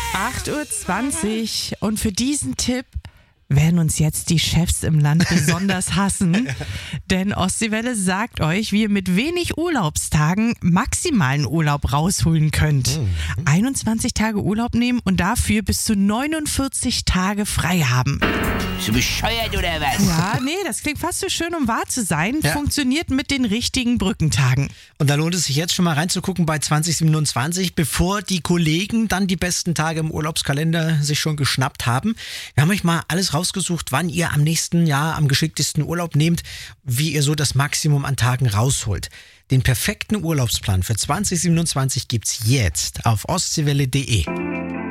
8:20 Uhr und für diesen Tipp werden uns jetzt die Chefs im Land besonders hassen, denn Ostseewelle sagt euch, wie ihr mit wenig Urlaubstagen maximalen Urlaub rausholen könnt. 21 Tage Urlaub nehmen und dafür bis zu 49 Tage frei haben. Bist du bescheuert oder was? Ja, nee, das klingt fast so schön, um wahr zu sein. Ja. Funktioniert mit den richtigen Brückentagen. Und da lohnt es sich jetzt schon mal reinzugucken bei 2027, bevor die Kollegen dann die besten Tage im Urlaubskalender sich schon geschnappt haben. Wir haben euch mal alles rausgesucht, wann ihr am nächsten Jahr am geschicktesten Urlaub nehmt, wie ihr so das Maximum an Tagen rausholt. Den perfekten Urlaubsplan für 2027 gibt's jetzt auf ostseewelle.de.